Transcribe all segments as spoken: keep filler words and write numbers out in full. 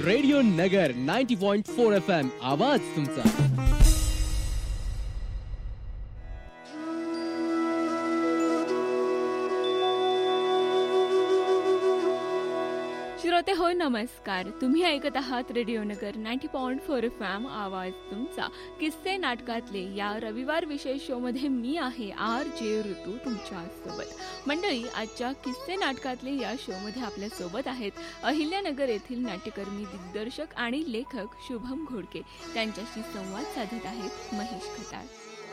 Radio नगर ninety point four F M आवाज तुमचा. श्रोते हो नमस्कार. तुम्ही ऐकत आहात रेडिओ नगर ninety point four F M आवाज तुमचा. किस्से नाटकातले या रविवार विशेष शो मध्ये मी आहे आर जे ऋतू तुमच्या सोबत. मंडळी, आजच्या किस्से नाटकातले या शो मध्ये आपल्या सोबत आहेत अहिल्यानगर येथील नाट्यकर्मी, दिग्दर्शक आणि लेखक शुभम घोडके. त्यांच्याशी संवाद साधत आहेत महेश खताळ.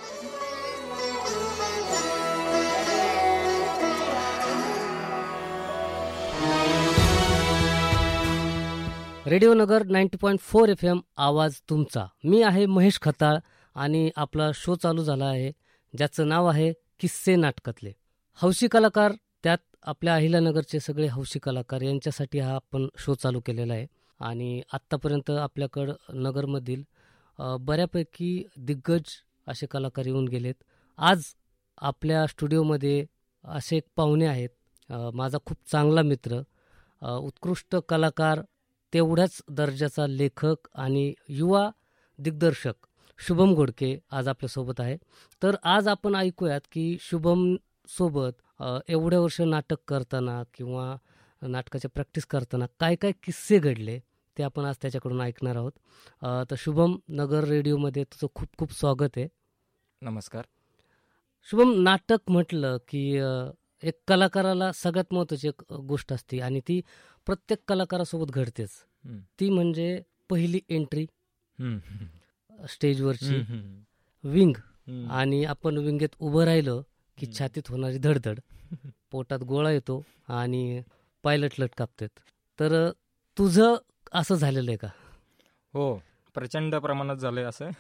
रेडिओ नगर ninety point four F M आवाज तुमचा. मी आहे महेश खताळ आणि आपला शो चालू झाला आहे ज्याचं नाव आहे किस्से नाटकातले. हौशी कलाकार, त्यात आपल्या अहिल्यानगरचे सगळे हौशी कलाकार यांच्यासाठी हा आपण शो चालू केलेला आहे. आणि आत्तापर्यंत आपल्याकडं नगरमधील बऱ्यापैकी दिग्गज असे कलाकार येऊन गेलेत. आज आपल्या स्टुडिओमध्ये असे एक पाहुणे आहेत, माझा खूप चांगला मित्र, उत्कृष्ट कलाकार, तेवढ्याच दर्जाचा लेखक आणि युवा दिग्दर्शक शुभम घोडके आज आपल्यासोबत आहे. तर आज आपण ऐकूयात की शुभम सोबत एवढ्या वर्ष नाटक करताना किंवा नाटकाची प्रॅक्टिस करताना काय काय किस्से घडले ते आपण आज त्याच्याकडून ऐकणार आहोत. तर शुभम, नगर रेडिओमध्ये तुझं खूप खूप स्वागत आहे. नमस्कार. शुभम, नाटक म्हटलं की एक कलाकाराला सगळ्यात महत्त्वाची एक गोष्ट असते आणि ती प्रत्येक कलाकारासोबत घडतेच. ती म्हणजे पहिली एंट्री स्टेजवरची, विंग. आणि आपण विंगेत उभं राहिलं की छातीत होणारी धडधड, पोटात गोळा येतो आणि पायलट लट कापतात. तर तुझं असं झालेलं आहे का? हो, प्रचंड प्रमाणात झालंय असं.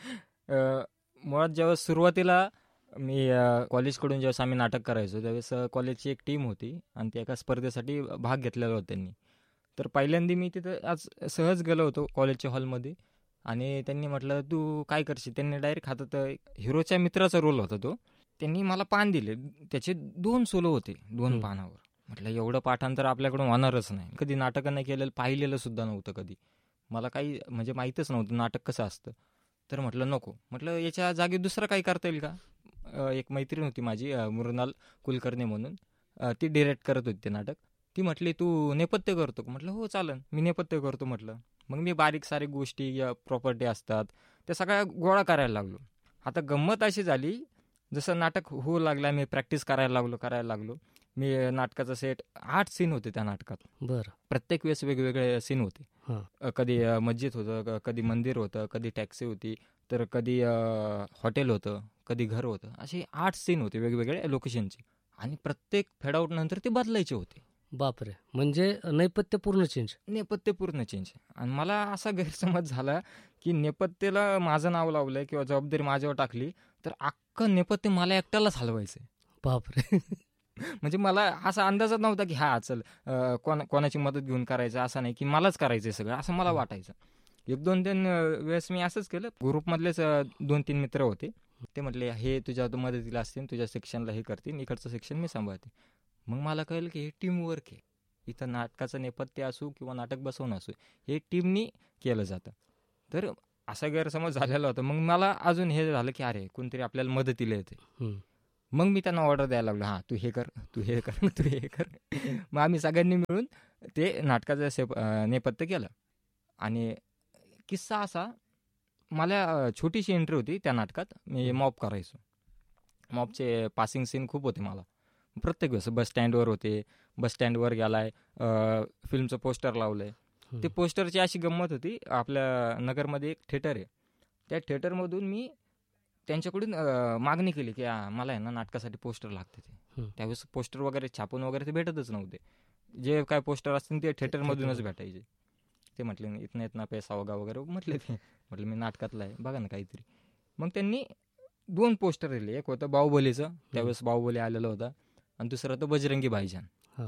मुळात जेव्हा सुरुवातीला मी कॉलेजकडून ज्यावेळेस आम्ही नाटक करायचो त्यावेळेस कॉलेजची एक टीम होती आणि त्या एका स्पर्धेसाठी भाग घेतलेला होता त्यांनी. तर पहिल्यांदा मी तिथं आज सहज गेलो होतो कॉलेजच्या हॉलमध्ये आणि त्यांनी म्हटलं तू काय करशील. त्यांनी डायरेक्ट हातात हिरोच्या मित्राचा रोल होता तो. त्यांनी मला पान दिले, त्याचे दोन सोलो होते दोन पानावर. म्हटलं एवढं पाठांतर आपल्याकडून होणारच नाही, कधी नाटकं नाही केलेलं, पाहिलेलं सुद्धा नव्हतं कधी, मला काही म्हणजे माहीतच नव्हतं नाटक कसं असतं. तर म्हटलं नको, म्हटलं याच्या जागी दुसरं काही करता येईल का. एक मैत्रीण होती माझी मृणाल कुलकर्णी म्हणून, ती डिरेक्ट करत होती ते नाटक. ती म्हटली तू नेपथ्य करतो का. म्हटलं हो चालन, मी नेपथ्य करतो म्हटलं. मग मी बारीक सारीक गोष्टी या प्रॉपर्टी असतात त्या सगळ्या गोळा करायला लागलो. आता गंमत अशी झाली, जसं नाटक होऊ लागला मी प्रॅक्टिस करायला लागलो करायला लागलो मी नाटकाचा सेट आठ सीन होते त्या नाटकात. बरं. प्रत्येक वेळेस वेगवेगळे सीन होते. कधी मस्जिद होतं, कधी मंदिर होतं, कधी टॅक्सी होती, तर कधी हॉटेल होतं, कधी घर होतं. असे आठ सीन होते वेगवेगळे लोकेशनचे आणि प्रत्येक फेडआउट नंतर ते बदलायचे होते. बापरे, म्हणजे नेपथ्य पूर्ण चेंज. नेपथ्य पूर्ण चेंज. आणि मला असा गैरसमज झाला की नेपथ्याला माझं नाव लावलंय किंवा जबाबदारी माझ्यावर टाकली तर अख्खं नेपथ्य मला एकट्यालाच हलवायचंय. बापरे. म्हणजे मला असा अंदाजच नव्हता की हा चल कोण कोणाची मदत घेऊन करायचं, असं नाही की मलाच करायचंय सगळं असं मला वाटायचं. एक दोन तीन वेळेस मी असंच केलं. ग्रुपमधलेच दोन तीन मित्र होते, ते म्हटले हे तुझ्या मदतीला असतील, तुझ्या सेक्शनला हे करतील, इकडचं सेक्शन मी सांभाळते. मग मला कळलं की हे टीमवर्क आहे. इथं नाटकाचं नेपथ्य असू किंवा नाटक बसवणं असू हे टीमनी केलं जातं. तर असा गैरसमज झालेला होता. मग मला अजून हे झालं की अरे कोणतरी आपल्याला मदतीला येते. मग मी त्यांना ऑर्डर द्यायला लागलो, हां तू हे कर, तू हे कर, तू हे कर. मग आम्ही सगळ्यांनी मिळून ते नाटकाचं सेप नेपथ्य केलं. आणि किस्सा असा, मला छोटीशी एंट्री होती त्या नाटकात. मी मॉप करायचो. मॉपचे पासिंग सीन खूप होते मला प्रत्येक वेळेस. बस स्टँडवर होते, बस स्टँडवर गेलाय, फिल्मचं पोस्टर लावलं आहे. ते पोस्टरची अशी गंमत होती, आपल्या नगरमध्ये एक थिएटर आहे, त्या थिएटरमधून मी त्यांच्याकडून मागणी केली की मला आहे ना नाटकासाठी पोस्टर लागते. ते त्यावेळेस पोस्टर वगैरे छापून वगैरे ते भेटतच नव्हते. जे काय पोस्टर असतील ते थिएटरमधूनच भेटायचे. ते म्हटले इथनं इथनं पैसा वगा वगैरे म्हटले. ते म्हटलं मी नाटकातला आहे, बघा ना काहीतरी. मग त्यांनी दोन पोस्टर दिले. एक होतं बाहुबलीचं, त्यावेळेस बाहुबली आलेलं होता, आणि दुसरं होतं बजरंगी भाईजान.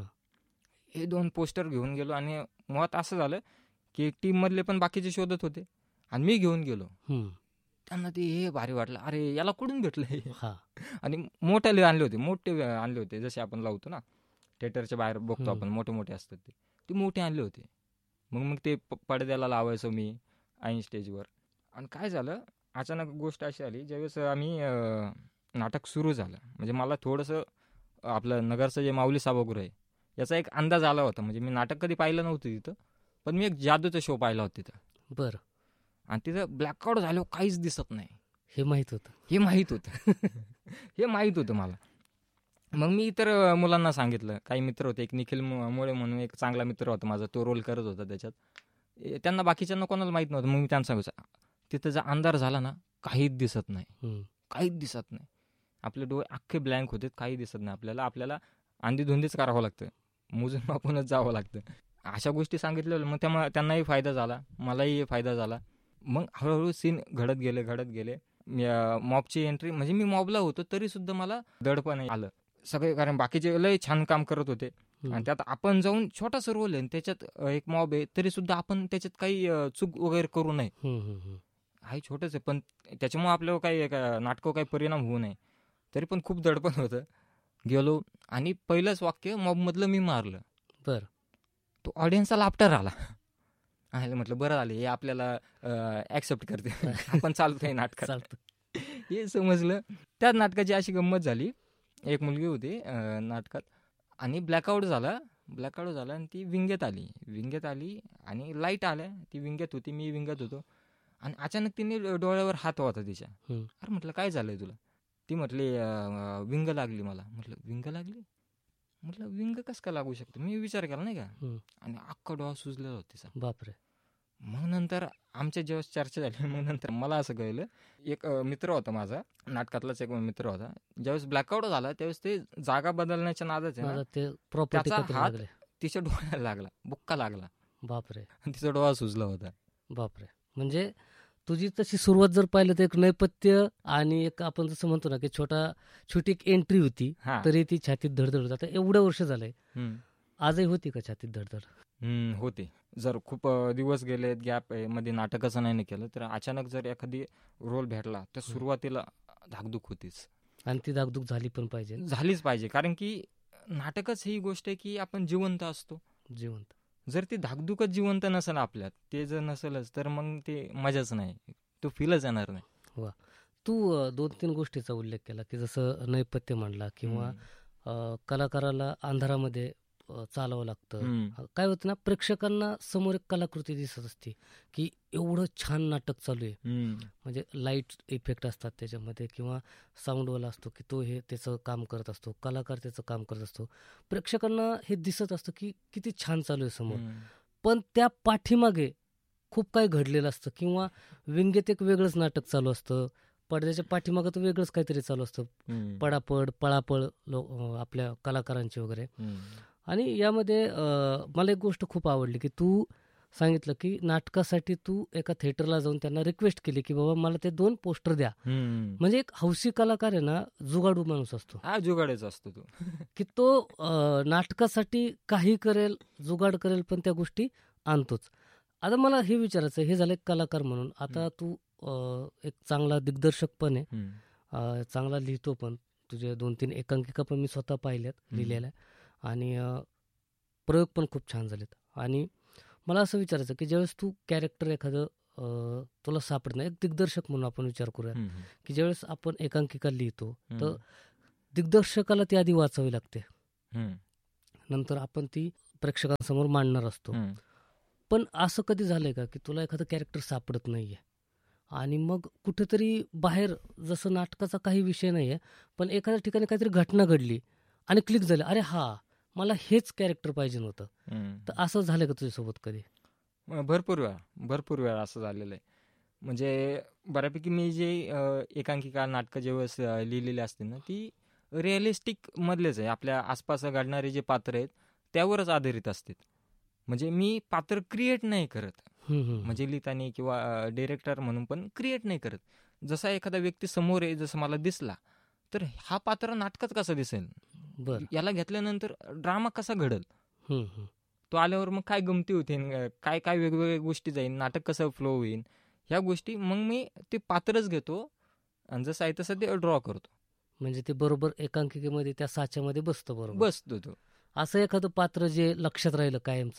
हे दोन पोस्टर घेऊन गेलो आणि मुळात असं झालं की टीममधले पण बाकीचे शोधत होते आणि मी घेऊन गेलो. त्यांना ते हे भारी वाटलं, अरे याला कुठून भेटलं. आणि मोठ्याले आणले होते, मोठे आणले होते, जसे आपण लावतो ना थिएटरच्या बाहेर बघतो आपण मोठे मोठे असतात ते ते मोठे आणले होते. मग मग ते प- पडद्याला लावायचो मी ऐन स्टेजवर. आणि काय झालं, अचानक गोष्ट अशी आली, ज्यावेळेस आम्ही अं, नाटक सुरू झालं, म्हणजे मला थोडंसं आपलं नगरचं जे माऊली सभागृह आहे याचा एक अंदाज आला होता. म्हणजे मी नाटक कधी पाहिलं नव्हतं तिथं, पण मी एक जादूचा शो पाहिला होता तिथं. बरं, आणि तिथं ब्लॅकआउट झाल्यावर काहीच दिसत नाही हे माहित होतं. हे माहीत होतं. हे माहीत होतं मला. मग मी इतर अ, मुलांना सांगितलं. काही मित्र होते, एक निखिल मु- मुळे म्हणून एक चांगला मित्र होता माझा, तो रोल करत होता त्याच्यात. ए, त्यांना बाकीच्यांना कोणाला माहीत नव्हतं. मग मी त्यांना सांगायचं, तिथं जर अंधार झाला ना, काहीच दिसत नाही, हम्म. काहीच दिसत नाही. आपले डोळे अख्खे ब्लँक होते, काही दिसत नाही आपल्याला. आपल्याला अंधीधुंदीच करावं लागतं, मोजून मापूनच जावं लागतं. अशा गोष्टी सांगितलेल्या. मग त्यामुळे त्यांनाही फायदा झाला, मलाही फायदा झाला. मग हळूहळू सीन घडत गेले घडत गेले. मॉबची एंट्री, म्हणजे मी मॉबला होतो तरी सुद्धा मला दडपण आलं सगळे, कारण बाकीचे लय छान काम करत होते. हम्म. आणि त्यात आपण जाऊन छोटासा रोल आहे आणि त्याच्यात अ, एक मॉब आहे, तरी सुद्धा आपण त्याच्यात काही अ, चूक वगैरे करू नये. हम्म, हम्म, हम्म. आहे छोटंच आहे, पण त्याच्यामुळे आपल्यावर काही एक, अ, नाटकावर काही परिणाम होऊ नये. तरी पण खूप दडपण होतं. गेलो आणि पहिलंच वाक्य मॉबमधलं मी मारलं. बरं. तो ऑडियन्सचा लाफ्टर आला. आहे म्हटलं बरं आले, हे आपल्याला ॲक्सेप्ट करते. आपण चालतोय नाटकात, चालतं. हे समजलं. त्याच नाटकाची अशी गंमत झाली, एक मुलगी होती अ, नाटकात, आणि ब्लॅकआउट झाला ब्लॅकआउट झाला आणि ती विंगेत आली विंगेत आली आणि लाईट आल्या. ती विंगेत होती, मी विंगेत होतो. आणि अचानक तिने डोळ्यावर हात होता तिच्या. हम्म. अरे म्हटलं काय झालंय तुला? ती म्हटली "अं, विंग लागली मला." म्हटलं विंग लागली? म्हटलं विंग कसं काय लागू शकतं? मी विचार केला नाही का. हम्म. आणि अख्खा डोळा सुजलेला होता तिचा. बापरे. मग नंतर आमच्या जेव्हा चर्चा झाली, मग नंतर मला असं कळलं, एक अ, मित्र होता माझा, नाटकातलाच एक मित्र होता. ज्यावेळेस ब्लॅकआउट झाला त्यावेळेस ते जागा बदलण्याच्या नादात आहे ना, माझा ते प्रॉपर्टी त्याचा हात तिच्या डोळ्याला लागला, बुक्का लागला, बापरे. आणि तिचा डोळा सुजला होता. बापरे. म्हणजे तुझी तशी सुरुवात जर पाहिलं तर एक नैपथ्य आणि एक आपण जसं म्हणतो ना की छोटा छोटी एक एंट्री होती, हा. तरी ती छातीत धडधड होत. आता एवढं वर्ष झालंय, हम्म. आजही होती का छातीत धडधड? हम्म, होते. जर खूप अ, दिवस गेले, गॅप मध्ये नाटकाचं नाही ना केलं, तर अचानक जर एखादी रोल भेटला तर सुरुवातीला धाकधूक होतीच. आणि ती दागदुग झाली पण पाहिजे, झालीच पाहिजे, कारण की नाटकच ही गोष्ट आहे की आपण जिवंत असतो. जिवंत. जर ती धाकधुकच जिवंत नसेल आपल्यात, ते जर नसेलच, तर मग ते मजाच नाही, तो फीलच येणार नाही. तू अ, दोन तीन गोष्टीचा उल्लेख केला की जसं नैपथ्य म्हणला किंवा हम्म. अ, कलाकाराला अंधारामध्ये अ, चालावं लागतं. हम्म. काय होतं ना, प्रेक्षकांना समोर एक कलाकृती दिसत असते की एवढं छान नाटक चालू आहे. हम्म. म्हणजे लाईट इफेक्ट असतात त्याच्यामध्ये किंवा साऊंडवाला असतो की तो हे त्याचं काम करत असतो, कलाकार त्याचं काम करत असतो. प्रेक्षकांना हे दिसत असतं की किती छान चालू आहे समोर, हम्म. पण त्या पाठीमागे खूप काही घडलेलं असतं किंवा विंगेत एक वेगळंच नाटक चालू असतं, पडद्याच्या पाठीमागं तर वेगळंच काहीतरी चालू असतं, हम्म. पडापड पळापळ लो अं, आपल्या कलाकारांची वगैरे. हम्म. आणि यामध्ये अं, मला एक गोष्ट खूप आवडली की तू सांगितलं की नाटकासाठी तू एका थिएटरला जाऊन त्यांना रिक्वेस्ट केली की बाबा मला ते दोन पोस्टर द्या. हम्म. म्हणजे एक हौसी कलाकार आहे ना, जुगाडू माणूस असतो हा जुगाडेच असतो तो. की तो अं, नाटकासाठी काही करेल, जुगाड करेल, पण त्या गोष्टी आणतोच. आता मला हे विचारायचं, हे झालं एक कलाकार म्हणून. आता तू अं, एक चांगला दिग्दर्शक पण आहे, हम्म. अं, चांगला लिहितो पण. तुझे दोन तीन एकांकिका पण मी स्वतः पाहिल्यात, हम्म. लिहिलेल्या, आणि अं, प्रयोग पण खूप छान झालेत. आणि मला असं विचारायचं की ज्यावेळेस तू कॅरेक्टर एखादं अं, तुला सापडत नाही, एक दिग्दर्शक म्हणून आपण विचार करूया हम्म. की ज्यावेळेस आपण एकांकिका लिहितो तर हम्म. दिग्दर्शकाला ती आधी वाचावी लागते, हम्म. नंतर आपण ती प्रेक्षकांसमोर मांडणार असतो. हम्म. पण असं कधी झालंय का की तुला एखादं कॅरेक्टर सापडत नाहीये आणि मग कुठेतरी बाहेर, जसं नाटकाचा काही विषय नाहीये पण एखाद्या ठिकाणी काहीतरी घटना घडली आणि क्लिक झालं, अरे हा मला हेच कॅरेक्टर पाहिजे नव्हतं, हम्म. तर असं झालं का तुझ्यासोबत कधी? अ, भरपूर वेळा भरपूर वेळा असं झालेलं आहे. म्हणजे बऱ्यापैकी मी जे अ, एकांकिका नाटकं जेव्हा अ, लिहिलेली असते ना, ती रिअलिस्टिक मधलेच आहे. आपल्या आसपास घडणारे जे पात्र आहेत त्यावरच आधारित असतात. म्हणजे मी पात्र क्रिएट नाही करत, हम्म, हम्म. म्हणजे लिहिताना किंवा डिरेक्टर म्हणून पण क्रिएट नाही करत. जसा एखादा व्यक्ती समोर आहे, जसं मला दिसला, तर हा पात्र नाटकात कसा दिसेल, बरं. याला घेतल्यानंतर ड्रामा कसा घडल, हम्म, हम्म. तो आल्यावर मग काय गमती होतील, काय काय वेगवेगळ्या गोष्टी जाईल, नाटक कसं फ्लो होईल, ह्या गोष्टी मग मी ते पात्रच घेतो आणि जसं आहे तसं ते ड्रॉ करतो. म्हणजे ते बरोबर एकांकिकेमध्ये त्या साच्यामध्ये बसतं बरोबर. बसतो तो. असं एखादं पात्र जे लक्षात राहिलं कायमचं?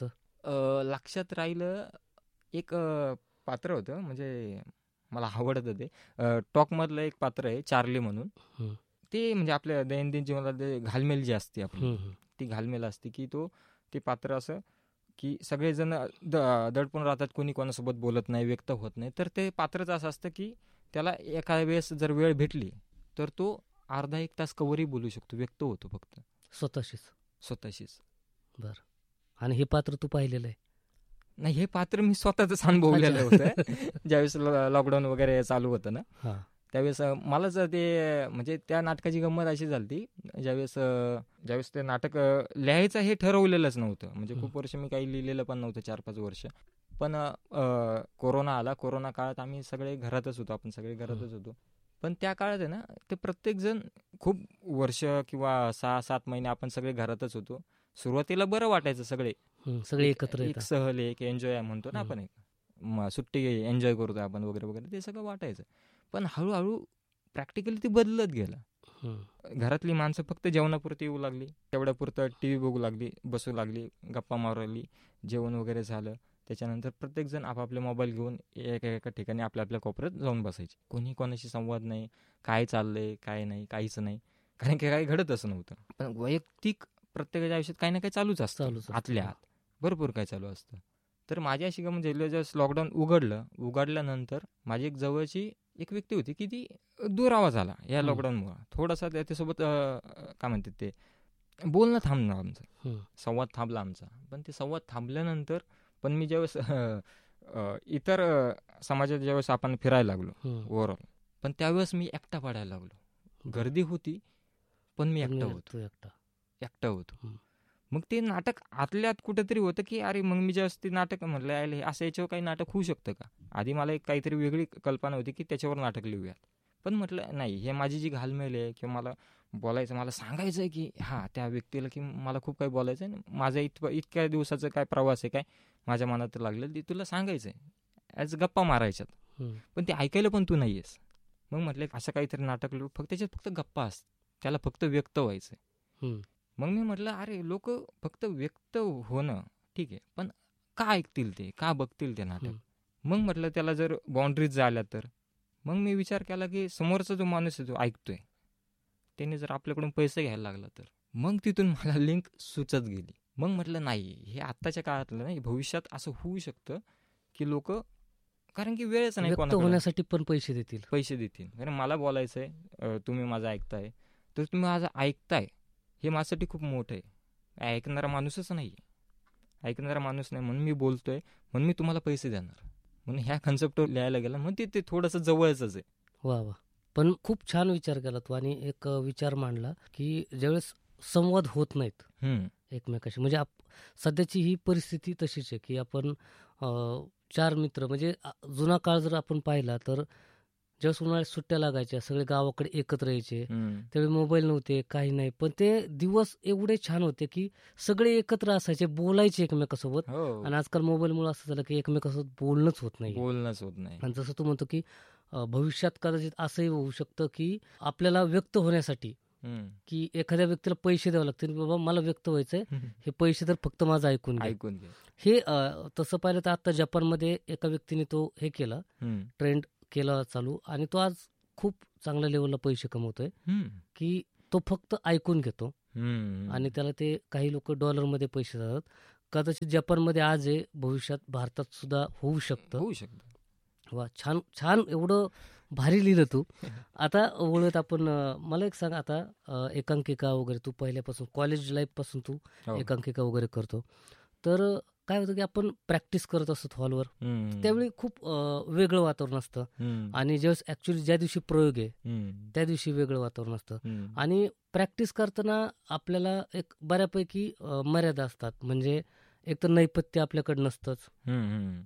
अ, लक्षात राहिलं एक अ, पात्र होतं, म्हणजे मला आवडत ते अ, टॉकमधलं एक पात्र आहे चार्ली म्हणून. हं. ते म्हणजे आपल्या दैनंदिन जीवनात ते घालमेल जी असते आपली, हं, हं. ती घालमेल असते की तो ते पात्र असं की सगळेजण द दडपून राहतात, कोणी कोणासोबत बोलत नाही, व्यक्त होत नाही. तर ते पात्रच असं असतं की त्याला एका वेळेस जर वेळ भेटली तर तो अर्धा एक तास कवरही बोलू शकतो, व्यक्त होतो फक्त स्वतःशीच. स्वतःशीच. बरं. आणि हे पात्र तू पाहिलेलं आहे? नाही, हे पात्र मी स्वतःच अनुभवलेलं होतं. ज्यावेळेस लॉकडाऊन वगैरे चालू होतं ना, हां. त्यावेळेस अ, मलाच ते म्हणजे त्या नाटकाची गंमत अशी झाली, ज्यावेळेस अ, ज्यावेळेस ते नाटक अ, लिहायचं हे ठरवलेलंच नव्हतं. म्हणजे खूप वर्ष मी काही लिहिलेलं पण नव्हतं, चार पाच वर्ष. पण अ, अ, कोरोना आला. कोरोना काळात आम्ही सगळे घरातच होतो, आपण सगळे घरातच होतो. पण त्या काळात आहे ना, ते प्रत्येकजण खूप वर्ष किंवा सहा सात महिने आपण सगळे घरातच होतो. सुरुवातीला बरं वाटायचं सगळे. हं. सगळे एक एकत्र एक येतात. सहल, एक एन्जॉय म्हणतो ना हं. आपण, एक म सुट्टी एन्जॉय करतो आपण वगैरे वगैरे, ते सगळं वाटायचं. पण हळूहळू प्रॅक्टिकली ते बदलत गेलं. हं. घरातली माणसं फक्त जेवणापुरती येऊ लागली, तेवढ्यापुरतं टी व्ही बघू लागली, बसू लागली, गप्पा मारू लागली. जेवण वगैरे झालं त्याच्यानंतर प्रत्येकजण आपापले मोबाईल घेऊन एका एका ठिकाणी आपल्या आपल्या कोपऱ्यात जाऊन बसायचे. कोणी कोणाशी संवाद नाही, काय चाललंय काय नाही, काहीच नाही. कारण की काही घडतच नव्हतं. पण वैयक्तिक प्रत्येकाच्या आयुष्यात काही ना काही चालूच असतं, चालूच असतं. आतल्या आत भरपूर काय चालू असतं. तर माझी अशी गमत झाली, ज्यावेळेस लॉकडाऊन उघडलं, उघडल्यानंतर माझी एक जवळची एक व्यक्ती होती की ती दुरावा झाला या हं. लॉकडाऊनमुळं. थोडासा त्याच्यासोबत अ, काय म्हणतात ते बोलणं थांबलं आमचं, हं. संवाद थांबला आमचा. पण ते संवाद थांबल्यानंतर पण मी ज्यावेळेस अ, अ, इतर अ, समाजात ज्यावेळेस आपण फिरायला लागलो हं. ओव्हरऑल, पण त्यावेळेस मी एकटा पडायला लागलो. गर्दी होती पण मी पण एकटा मी होतो, तू एकटा. एकटा होतो. हं. मग ते नाटक आतल्या आत कुठेतरी होतं की अरे, मग मी ज्यावेळेस ते नाटक म्हटलं यायला, हे असं याच्यावर काही नाटक होऊ शकतं का? आधी मला एक काहीतरी वेगळी कल्पना होती की त्याच्यावर नाटक लिहूयात. पण म्हटलं नाही, हे माझी जी घालमेल आहे किंवा मला बोलायचं, मला सांगायचं आहे की हां त्या व्यक्तीला की मला खूप काही बोलायचं आहे, माझा इत इतक्या दिवसाचा काय प्रवास आहे, काय माझ्या मनात लागलं ते तुला सांगायचं आहे, ॲज गप्पा मारायच्यात. हं. पण ते ऐकायला पण तू नाही आहेस. मग म्हटलं असं काहीतरी नाटक लिहू, फक्त त्याच्यात फक्त गप्पा असतात, त्याला फक्त व्यक्त व्हायचं आहे. हं. मग मी म्हटलं अरे, लोक फक्त व्यक्त होणं ठीक आहे, पण का ऐकतील ते, का बघतील ते नाटक? हं. मग म्हटलं त्याला जर बाउंड्रीज झाल्या तर. मग मी विचार केला की समोरचा जो माणूस आहे, जो ऐकतोय, त्याने जर आपल्याकडून पैसे घ्यायला लागला तर. मग तिथून मला लिंक सुचत गेली. मग म्हटलं नाही, हे आत्ताच्या काळातलं नाही, भविष्यात असं होऊ शकतं की लोक, कारण की वेळच नाही व्यक्त कोणाकडे, होण्यासाठी पण पैसे देतील. पैसे देतील. कारण मला बोलायचं आहे, तुम्ही माझं ऐकताय, तर तुम्ही माझं ऐकताय हे माझ्यासाठी खूप मोठं आहे. ऐकणारा माणूसच नाही आहे, ऐकणारा माणूस नाही म्हणून मी बोलतोय, म्हणून मी तुम्हाला पैसे देणार, म्हणून ह्या कन्सेप्टवर लिहायला गेला. मग ते ते थोडंसं जवळच आहे. वा वा. पण खूप छान विचार केला तू, आणि एक अ, विचार मांडला की ज्यावेळेस संवाद होत नाहीत हम्म. एकमेकाशी, म्हणजे आप सध्याची ही परिस्थिती तशीच आहे की आपण अ, चार मित्र, म्हणजे अ, जुना काळ जर आपण पाहिला तर ज्यावेळेस उन्हाळ्यात सुट्ट्या लागायच्या सगळे गावाकडे एकत्र यायचे, हम्म. त्यावेळी मोबाईल नव्हते, काही नाही, पण ते दिवस एवढे छान होते की सगळे एकत्र असायचे, बोलायचे एकमेकासोबत. हो, आणि आजकाल मोबाईलमुळे असं झालं की एकमेकासोबत बोलणंच होत नाही. बोलणंच होत नाही. आणि जसं तू म्हणतो की अ, भविष्यात कदाचित असंही होऊ शकतं की आपल्याला व्यक्त होण्यासाठी हम्म. की एखाद्या व्यक्तीला पैसे द्यावे लागतील, बाबा मला व्यक्त व्हायचंय, हे पैसे तर फक्त माझं ऐकून घे. ऐकून घे. हे अ, तसं पाहिलं तर आता जपानमध्ये एका व्यक्तीने तो हे केला, हम्म. ट्रेंड केला चालू, आणि तो आज खूप चांगल्या लेवलला पैसे कमवतोय हम्म. की तो फक्त ऐकून घेतो हम्म. आणि त्याला ते काही लोक डॉलरमध्ये पैसे देतात. कदाचित जपानमध्ये आज आहे, भविष्यात भारतात सुद्धा होऊ शकतं. होऊ शकतं. वा, छान छान, एवढं भारी लिहिलं तू. आता वळत आपण अ, मला एक सांग, आता अ, एकांकिका वगैरे तू पहिल्यापासून कॉलेज लाईफपासून तू हो. एकांकिका वगैरे करतो, तर अ, काय होतं की आपण प्रॅक्टिस करत असतो हॉलवर, हम्म. त्यावेळी खूप अ, वेगळं वातावरण असतं, हम्म. आणि ज्यावेळेस ॲक्च्युली ज्या दिवशी प्रयोग आहे हम्म. त्या दिवशी वेगळं वातावरण असतं. हम्म. आणि प्रॅक्टिस करताना आपल्याला एक बऱ्यापैकी अ, मर्यादा असतात, म्हणजे एक तर नैपथ्य आपल्याकडे नसतंच, हम्म. हम्म.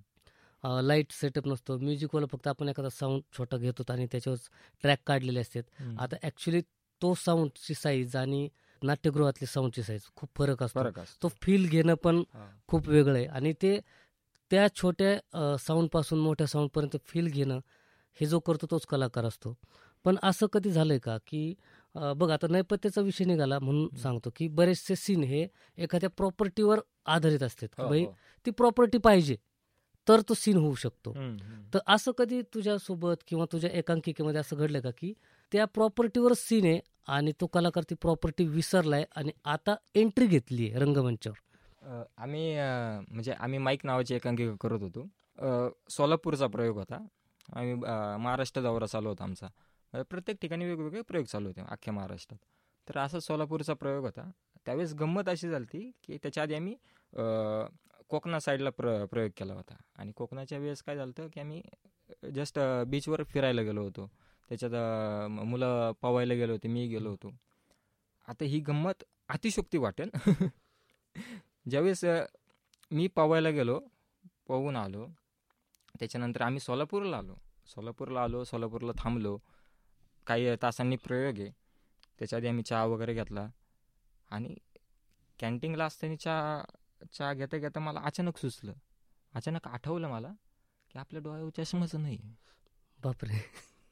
लाईट सेटअप नसतो, म्युझिकवाला फक्त आपण एखादा साऊंड छोटा घेतो आणि त्याच्यावर ट्रॅक काढलेले असतात. हम्म. आता ॲक्च्युली तो साऊंडची साईज आणि नाट्यगृहातली साऊंडची साईज खूप फरक असतो. फरक असतो. तो फील घेणं पण हा. खूप वेगळं आहे, आणि ते त्या छोट्या साऊंडपासून मोठ्या साऊंडपर्यंत फील घेणं हे जो करतो तोच कलाकार असतो. पण असं कधी झालंय का की अ, बघ आता नैपथ्याचा विषय निघाला म्हणून सांगतो की बरेचसे सीन हे एखाद्या प्रॉपर्टीवर आधारित असतात की हो, भाई हो. ती प्रॉपर्टी पाहिजे तर तो सीन होऊ शकतो. हम्म, हम्म. तर असं कधी तुझ्यासोबत किंवा तुझ्या एकांकिकेमध्ये असं घडलं का की त्या प्रॉपर्टीवर सीन आहे आणि तो कलाकार ती प्रॉपर्टी विसरलाय आणि आता एंट्री घेतली आहे रंगमंचावर? अ, आम्ही अ, म्हणजे आम्ही माईक नावाची एकांकिका करत होतो. अ, सोलापूरचा प्रयोग होता. आम्ही अ, महाराष्ट्र दौरा चालू होता आमचा. अ, प्रत्येक ठिकाणी वेगवेगळे प्रयोग चालू होते अख्ख्या महाराष्ट्रात. तर असा सोलापूरचा प्रयोग होता. त्यावेळेस गंमत अशी झाली होती की त्याच्या आधी आम्ही अ, कोकणा साईडला प्र प्रयोग केला होता. आणि कोकणाच्या वेळेस काय झालं होतं की आम्ही जस्ट बीचवर फिरायला गेलो होतो. त्याच्यात अ, म- मुलं पवायला गेलो होते, मी गेलो होतो. आता ही गंमत अतिशयोक्ती वाटेल. ज्यावेळेस अ, मी पवायला गेलो, पोहून आलो. त्याच्यानंतर आम्ही सोलापूरला आलो. सोलापूरला आलो, सोलापूरला थांबलो. काही तासांनी प्रयोग आहे. त्याच्या आधी आम्ही चहा वगैरे घेतला आणि कॅन्टीनला असताना चहा चहा घेता घेता मला अचानक सुचलं, अचानक आठवलं मला की आपल्या डोळ्यावर चष्माच नाही. बापरे,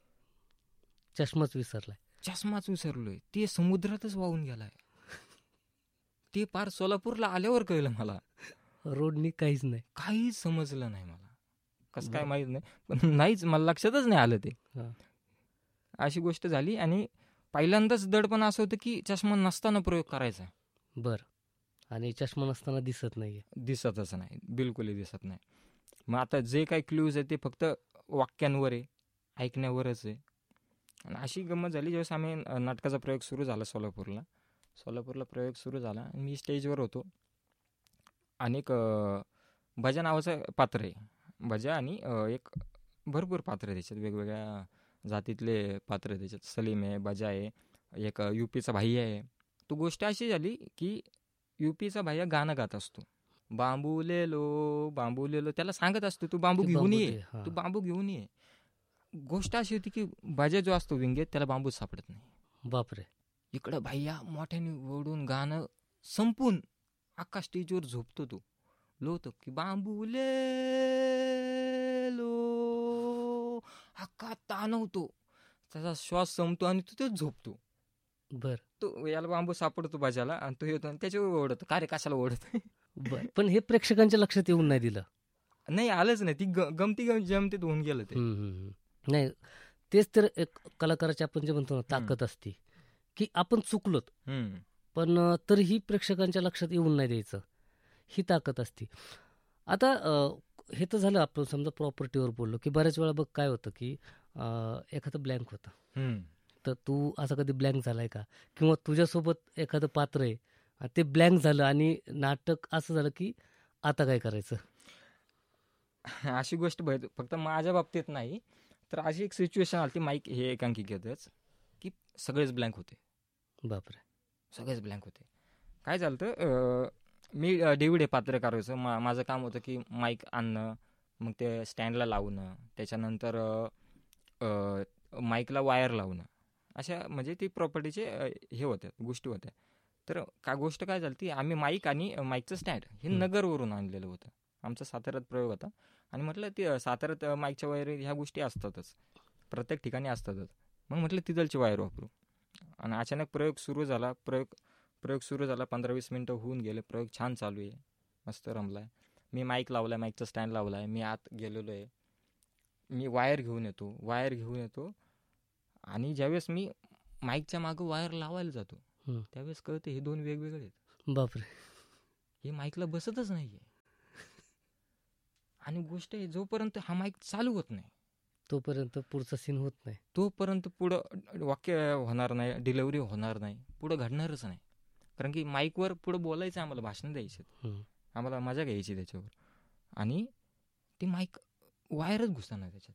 चष्माच विसरलाय. चष्माच विसरलोय. ते समुद्रातच वाहून गेलाय. ते पार सोलापूरला आल्यावर कळलं मला. रोडनी काहीच नाही. काहीच समजलं नाही मला. कसं काय बरं. माहीत नाही, पण नाहीच, मला लक्षातच नाही आलं ते. हा. अशी गोष्ट झाली. आणि पहिल्यांदाच दडपण असं होतं की चष्मा नसताना प्रयोग करायचा. बर, आणि चष्मा नसताना दिसत नाहीये. दिसतच नाही, बिलकुलही दिसत नाही. मग आता जे काही क्ल्यूज आहे ते फक्त वाक्यांवर आहे, ऐकण्यावरच आहे. आणि अशी गंमत झाली ज्यावेळेस आम्ही अ, नाटकाचा प्रयोग सुरू झाला सोलापूरला. सोलापूरला प्रयोग सुरू झाला आणि मी स्टेजवर होतो. आणि एक अ, भजा नावाचं पात्र आहे. भजा आणि अ, एक भरपूर पात्र आहे त्याच्यात, वेगवेगळ्या जातीतले पात्र आहे त्याच्यात. सलीम आहे, भजा आहे, एक अ, युपीचा भाई आहे. तो गोष्ट अशी झाली की युपीचा भाई गाणं गात असतो. बांबू लेलो, बांबू लेलो, त्याला सांगत असतो तू बांबू ते घेऊन बांबू ये, दे, हा. तू बांबू घेऊन ये. गोष्ट अशी होती की भजा जो असतो विंगेत त्याला बांबूच सापडत नाही. बापरे. इकडं भैया मोठ्याने ओढून गाणं संपून अख्खा स्टेजवर झोपतो. तो लोतो की बांबू लेलो, अख्खा ताणवतो, त्याचा श्वास संपतो आणि तो तिथेच झोपतो. बर तो याला बांबू सापडतो भाज्याला आणि तो येतो आणि त्याच्यावर ओढतो. का रे कशाला ओढत? बर पण हे प्रेक्षकांच्या लक्षात येऊन नाही दिलं. नाही आलंच नाही. ती ग- गमती गम जमतीत होऊन गेलं ते. हम्म, हम्म, हम्म. नाही, तेच तर एक कलाकाराची आपण जे म्हणतो ना ताकद असते की आपण चुकलोत हम्म. पण अ, तरीही प्रेक्षकांच्या लक्षात येऊन नाही द्यायचं, ही ताकद असते. आता अ, हे तर झालं आपण समजा प्रॉपर्टीवर बोललो की बऱ्याच वेळा बघ काय होतं की अ, एखादं ब्लँक होतं. हम्म. तर तू असं कधी ब्लँक झालाय का, किंवा तुझ्यासोबत एखादं पात्र आहे आणि ते ब्लँक झालं आणि नाटक असं झालं की आता काय करायचं? अशी गोष्ट भय- फक्त माझ्या बाबतीत नाही, तर अशी एक सिच्युएशन आली माईक हे एकांकिकेतच की सगळेच ब्लँक होते. बापरे. सगळेच ब्लँक होते. काय झालं तर मी डेव्हिड हे पात्र करायचं. मा माझं काम होतं की माईक आणणं, मग ते स्टँडला लावणं, त्याच्यानंतर अ, अ, माईकला वायर लावणं, अशा म्हणजे ती प्रॉपर्टीचे अ, हे होत्या गोष्टी होत्या. तर का गोष्ट काय झाली ती, आम्ही माईक आणि अ, माईकचं स्टँड हे हं. नगरवरून आणलेलं होतं. आमचा साताऱ्यात प्रयोग होता आणि म्हटलं ते अ, साताऱ्यात अ, माईकच्या वायर ह्या गोष्टी असतातच, प्रत्येक ठिकाणी असतातच. मग म्हटलं तिथलची वायर वापरू. आणि अचानक प्रयोग सुरू झाला. प्रयोग प्रयोग सुरू झाला. पंधरा वीस मिनटं होऊन गेले. प्रयोग छान चालू आहे, मस्त रमला आहे. मी माईक लावला आहे, माईकचा स्टँड लावला आहे, मी आत गेलेलो आहे. मी वायर घेऊन येतो वायर घेऊन येतो आणि ज्यावेळेस मी माईकच्या मागं वायर लावायला जातो हं. त्यावेळेस कळते हे दोन वेगवेगळे आहेत. बापरे. हे माईकला बसतच नाही आहे. आणि गोष्ट आहे, जोपर्यंत हा माईक चालू होत नाही तोपर्यंत पुढचा सीन होत नाही. तोपर्यंत पुढं वाक्य होणार नाही, डिलेवरी होणार नाही, पुढं घडणारच नाही. कारण की माईकवर पुढं बोलायचं, आम्हाला भाषण द्यायचे, हं. आम्हाला मजा घ्यायची त्याच्यावर. आणि ते माईक वायरच घुसताना त्याच्यात.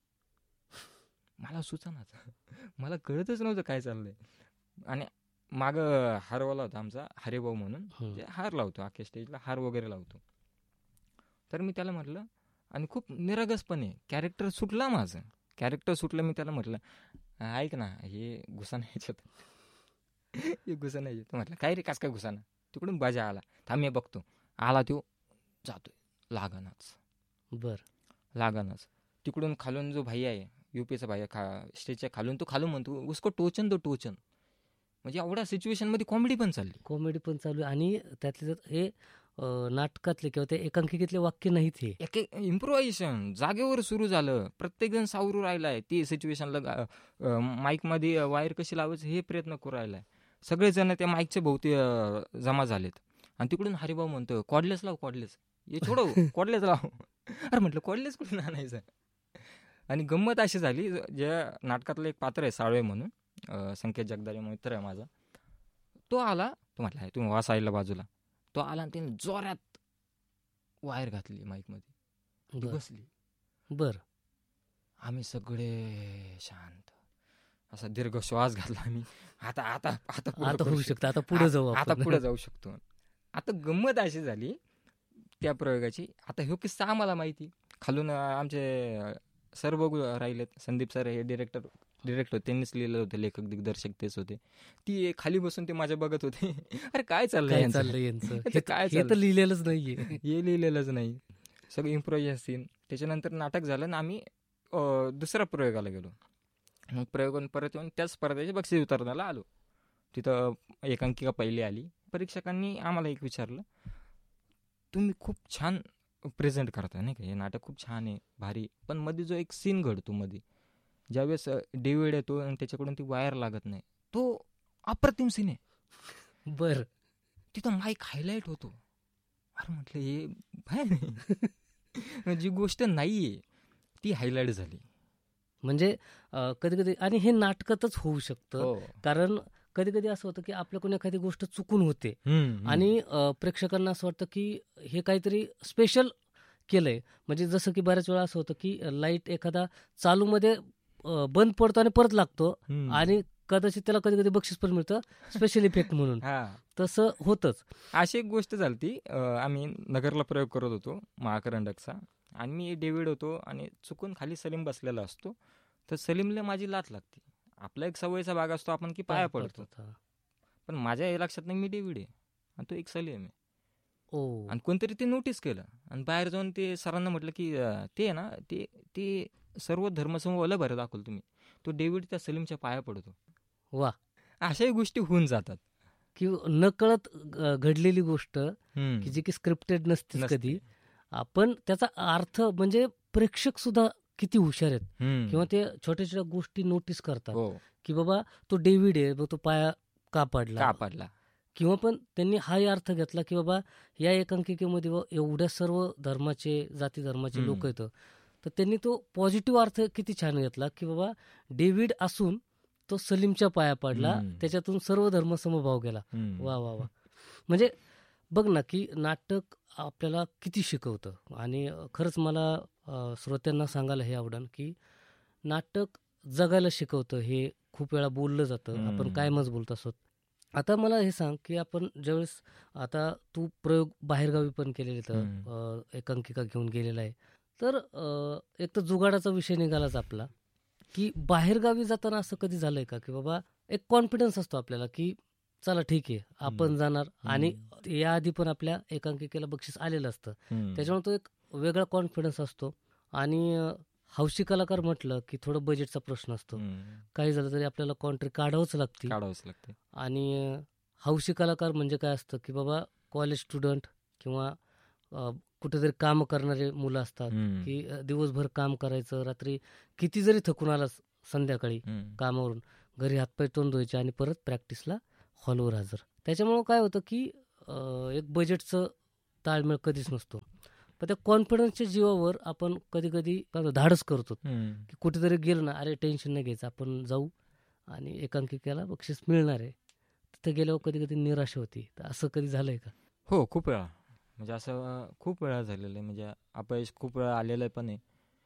मला सुचनाच, मला कळतच नव्हतं काय चाललंय. आणि मागं हारवाला होता आमचा हरिभाऊ म्हणून, हं. जे हार लावतो अख्ख्या स्टेजला, हार वगैरे लावतो. तर मी त्याला म्हटलं, आणि खूप निरागसपणे कॅरेक्टर सुटला माझं कॅरेक्टर सुटलं मी त्याला म्हटलं, ऐक ना, हे घुसाना ह्याच्यात हे घुसाना ह्याच्यात. म्हटलं काय रे, कास काय घुसाना? तिकडून बाजा आला. थांब मी बघतो. आला तो, जातोय लागनाच बर. लागनाच तिकडून खालून जो भाई आहे, युपीचा भाई खा स्टेजच्या खालून, तो खालून म्हणतो, उसको टोचन दो टोचन. म्हणजे एवढ्या सिच्युएशन मध्ये कॉमेडी पण चालली. कॉमेडी पण चालू आहे आणि त्यातले त्यात हे अं, नाटकातले किंवा ते एकांकिकेतले वाक्य नाहीत हे. एक एक इम्प्रोव्हायझेशन जागेवर सुरू झालं. प्रत्येक जण सावरू राहिलाय ती सिच्युएशनला. माईकमध्ये वायर कशी लावायचं हे प्रयत्न करू राहिलाय. सगळेजण त्या माईकच्या भोवती अं, जमा झालेत आणि तिकडून हरिभाऊ म्हणतो कॉडलेस लाव कॉडलेस ये छोडो कॉडलेस लाव. अरे म्हटलं कॉडलेस कुठून आणायचं. आणि गंमत अशी झाली, ज्या नाटकातलं एक पात्र आहे साळवे म्हणून, अं, संकेत जगदाळे मित्र आहे माझा, तो आला. तो म्हटला तुम्ही वासायला बाजूला. तो आला आणि त्याने जोरात वायर घातली माईकमध्ये. ती बरं बसली. बरं आम्ही सगळे शांत, असा दीर्घ श्वास घातला आम्ही. आता आता आता पुढं आता करू होऊ शकतो. शकतं, आता पुढे जाऊ आ- आता आपण. पुढे जाऊ शकतो. आता गंमत अशी झाली त्या प्रयोगाची. आता ह्यो किस्सा आम्हाला माहिती, खालून अं, आमचे अं, सर बघू राहिलेत. संदीप सर हे डिरेक्टर डिरेक्टर त्यांनीच लिहिलं होतं, लेखक दिग्दर्शक तेच होते. ती खाली बसून ते माझ्या बघत होते. अरे काय चाललंय काय यांचं? चाललंय यांचं हे हे काय हे तर चाललंय? लिहिलेलंच नाहीये. हे लिहिलेलंच नाही. सगळं इम्प्रोव्हायझेशन सीन. त्याच्यानंतर नाटक झालं ना, आम्ही अं, दुसऱ्या प्रयोगाला गेलो. मग प्रयोगातून परत येऊन त्याच स्पर्धेचे बक्षीस उतरण्याला आलो. तिथं एकांकिका पहिली आली. परीक्षकांनी आम्हाला एक विचारलं, तुम्ही खूप छान प्रेझेंट करता नाही का, हे नाटक खूप छान आहे, भारी, पण मध्ये जो एक सीन घडतो मध्ये, ज्यावेळेस डेव्हिड येतो आणि त्याच्याकडून ती वायर लागत नाही, तो अप्रतिम सीन आहे. बर तिथं माईक हायलाईट होतो. अरे म्हटलं हे बाहेर जी गोष्ट नाहीये ती हायलाईट झाली. म्हणजे कधी कधी आणि हे नाटकातच होऊ शकतं. हो. कारण कधी कधी असं होतं की आपल्याकडून एखादी गोष्ट चुकून होते हम्म, आणि अ, प्रेक्षकांना असं वाटतं की हे काहीतरी स्पेशल केलंय. म्हणजे जसं की बऱ्याच वेळा असं होतं की लाईट एखादा चालूमध्ये अ, बंद पडतो आणि परत लागतो हम्म. आणि कदाचित त्याला कधी कधी बक्षीस पण मिळतं स्पेशल इफेक्ट म्हणून. हा, तसं होतंच. अशी एक गोष्ट झाली. आम्ही नगरला प्रयोग करत होतो महाकरंडकचा, आणि मी डेव्हिड होतो आणि चुकून खाली सलीम बसलेला असतो. तर सलीमला माझी लात लागते. आपला एक सवयीचा भाग असतो आपण की पाया पडतो, हा. पण माझ्या हे लक्षात नाही मी डेव्हिड आहे आणि तो एक सलीम आहे. ओ आणि कोणतरी ते नोटीस केलं आणि बाहेर जाऊन ते सरांना म्हटलं की अं, ते आहे ना, ते ते सर्व धर्मसमूह अलग भर दाखवलं तुम्ही. तो डेव्हिड त्या सलीमच्या पाया पडतो. वा. अशाही गोष्टी होऊन जातात. की नकळत अ, घडलेली गोष्ट हम्म. की जी की स्क्रिप्टेड नसते नसते. कधी, आपण त्याचा अर्थ म्हणजे प्रेक्षक सुद्धा किती हुशार आहेत हम्म. किंवा ते छोट्या छोट्या गोष्टी नोटीस करतात हो, की बाबा तो डेव्हिड आहे, मग तो पाया का पडला, का पडला. किंवा पण त्यांनी हाही अर्थ घेतला की बाबा या एकांकिकेमध्ये व एवढ्या सर्व धर्माचे जाती धर्माचे हम्म. लोक येतं, तर त्यांनी तो पॉझिटिव्ह अर्थ किती छान घेतला की बाबा डेव्हिड असून तो सलीमच्या पाया पडला, हम्म. त्याच्यातून सर्व धर्म समभाव गेला. हम्म. वा वा वा. म्हणजे बघ ना की नाटक आपल्याला किती शिकवतं. आणि खरंच मला अ, श्रोत्यांना सांगायला हे आवडेल की नाटक जगायला शिकवतं. हे खूप वेळा बोललं जातं, हम्म. आपण कायमच बोलत असतो. आता मला हे सांग की आपण ज्यावेळेस आता तू प्रयोग बाहेरगावी पण केलेले तर हम्म. अ, एकांकिका घेऊन गेलेला आहे, तर अ, एक तर जुगाडाचा विषय निघालाच आपला की बाहेरगावी जाताना असं कधी झालंय का की बाबा एक कॉन्फिडन्स असतो आपल्याला की चला ठीक आहे आपण हम्म. जाणार, आणि याआधी पण आपल्या एकांकिकेला बक्षीस आलेलं असतं, हम्म. त्याच्यामुळे तो एक वेगळा कॉन्फिडन्स असतो. आणि अ, हौशी कलाकार म्हटलं की थोडं बजेटचा प्रश्न असतो. हम्म. काही झालं तरी आपल्याला कॉन्ट्री काढावंच लागते. काढावंच लागते. आणि अ, हौशी कलाकार म्हणजे काय असतं की बाबा कॉलेज स्टुडंट किंवा अ, कुठेतरी काम करणारे मुलं असतात हम्म. की अ, दिवसभर काम करायचं, रात्री किती जरी थकून आला संध्याकाळी हम्म. कामावरून घरी हातपाय तोंड धुवायचे आणि परत प्रॅक्टिसला हॉलवर हजर. त्याच्यामुळं काय होतं की अ, एक बजेटचं ताळमेळ कधीच नसतो. पण त्या कॉन्फिडन्सच्या जीवावर आपण कधी कधी काय होतं, धाडस करतो हम्म. की कुठेतरी गेलं ना, अरे टेन्शन नाही घ्यायचं, आपण जाऊ आणि एकांकिकेला बक्षीस मिळणार आहे. तिथे गेल्यावर कधी कधी निराशा होती. तर असं कधी झालंय का? हो, खूप वेळा. म्हणजे असं अं, खूप वेळा झालेलं आहे. म्हणजे अपयश खूप वेळा आलेलं आहे पण आहे.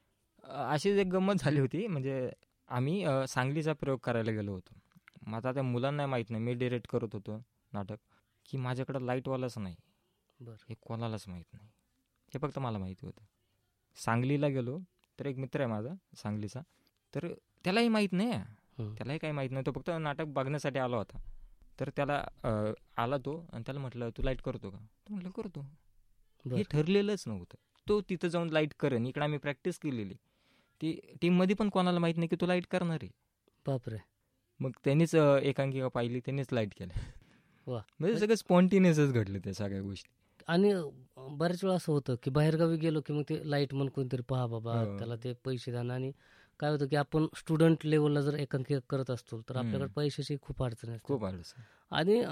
अं, अशीच एक गंमत झाली होती. म्हणजे आम्ही अं, सांगलीचा प्रयोग करायला गेलो होतो. मग आता त्या मुलांना माहीत नाही, मी डिरेक्ट करत होतो नाटक, की माझ्याकडं लाईटवालाच नाही. बरं. हे कोणालाच माहीत नाही, हे फक्त मला माहिती होतं. सांगलीला गेलो तर एक मित्र आहे माझा सांगलीचा, तर त्यालाही माहीत नाही आहे. हं. त्यालाही काही माहीत नाही. तो फक्त नाटक बघण्यासाठी आला होता. तर त्याला अं, आला तो आणि त्याला म्हटलं तू लाईट करतो का? तो म्हटलं करतो. हे बरं. ठरलेलंच नव्हतं. तो तिथं जाऊन लाईट करेन. इकडे आम्ही प्रॅक्टिस केलेली. ती टीममध्ये पण कोणाला माहीत नाही की तो लाईट करणार आहे. बापरे. मग त्यांनीच अ, एकांकिका पाहिली, त्यांनीच लाईट केलं. वा. म्हणजे सगळं स्पॉन्टेनियसच घडलं त्या सगळ्या गोष्टी. आणि अं, बऱ्याच वेळा असं होतं की बाहेरगावी गेलो की मग ते लाईट म्हणून कोणतरी पहा बाबा, हो. त्याला ते पैसे द्या. आणि काय होतं की आपण स्टुडंट लेवलला जर एकांकिका करत असतो तर हम्म. आपल्याकडे पैशाची खूप अडचण असते. खूप अडचण. आणि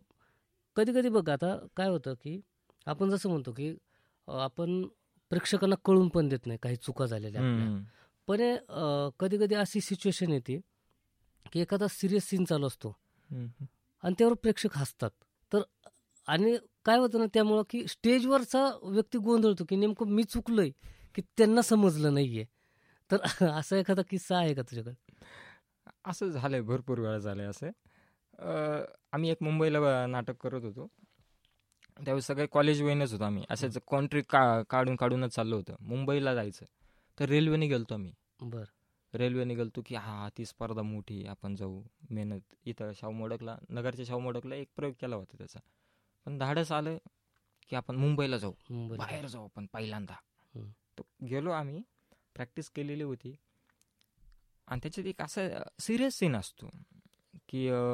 कधी कधी बघ आता काय होतं की आपण जसं म्हणतो की अं, आपण प्रेक्षकांना कळून पण देत नाही काही चुका झालेल्या आपल्या. हम्म. पण कधी कधी अशी सिच्युएशन येते की एखादा सिरियस सीन चालू असतो हम्म. आणि त्यावर प्रेक्षक हसतात. तर आणि काय होतं ना त्यामुळं की स्टेजवरचा व्यक्ती गोंधळतो की नेमकं मी चुकलोय की त्यांना समजलं नाहीये. तर असा एखादा किस्सा आहे का तुझ्याकडे? असं झालंय, भरपूर वेळा झालंय असं. अ, आम्ही एक मुंबईला ब- नाटक करत होतो. त्यावेळेस सगळे कॉलेज वेनच होतो आम्ही. असंच कॉन्ट्री का काढून काढूनच चाललो होतं. मुंबईला जायचं तर रेल्वेने गेलतो आम्ही. बर. रेल्वेने गेलतो की हा ती स्पर्धा मोठी, आपण जाऊ, मेहनत. इथं शाहू मोडकला, नगरच्या शाहू मोडकला एक प्रयोग केला होता त्याचा. पण धाडस आलं की आपण मुंबईला जाऊ, मुंबईला. बाहेर जाऊ आपण पहिल्यांदा. हम्म. तर गेलो आम्ही, प्रॅक्टिस केलेली होती. आणि त्याच्यात एक असा सिरियस सीन असतो की अ,